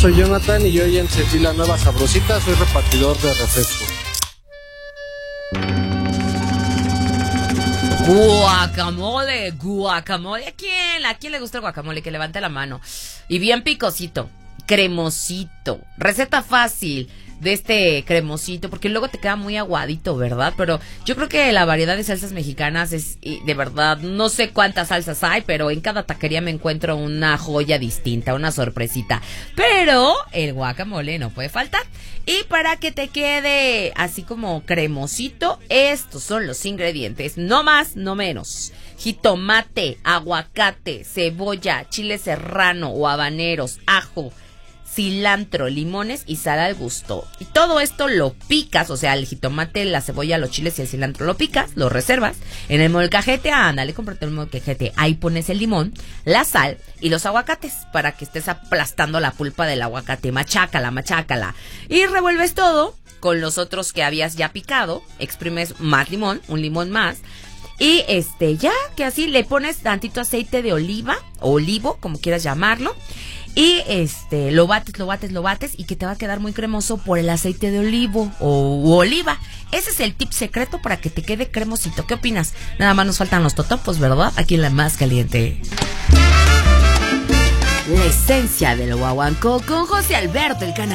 soy Jonathan y hoy encendí la nueva sabrosita, soy repartidor de refresco. Guacamole. ¿A quién le gusta el guacamole? Que levante la mano. Y bien picosito, cremosito. Receta fácil de este cremosito, porque luego te queda muy aguadito, ¿verdad? Pero yo creo que la variedad de salsas mexicanas es, de verdad, no sé cuántas salsas hay, pero en cada taquería me encuentro una joya distinta, una sorpresita. Pero el guacamole no puede faltar. Y para que te quede así como cremosito, estos son los ingredientes, no más, no menos. Jitomate, aguacate, cebolla, chile serrano o habaneros, ajo, cilantro, limones y sal al gusto. Y todo esto lo picas, o sea, el jitomate, la cebolla, los chiles y el cilantro lo picas, lo reservas en el molcajete. Ándale, cómprate el molcajete. Ahí pones el limón, la sal y los aguacates para que estés aplastando la pulpa del aguacate. Machácala. Y revuelves todo con los otros que habías ya picado. Exprimes más limón, un limón más. Y ya que así le pones tantito aceite de oliva o olivo, como quieras llamarlo. Y lo bates y que te va a quedar muy cremoso por el aceite de olivo o oliva. Ese es el tip secreto para que te quede cremosito. ¿Qué opinas? Nada más nos faltan los totopos, ¿verdad? Aquí en la más caliente. La esencia del guaguancó con José Alberto el Canal.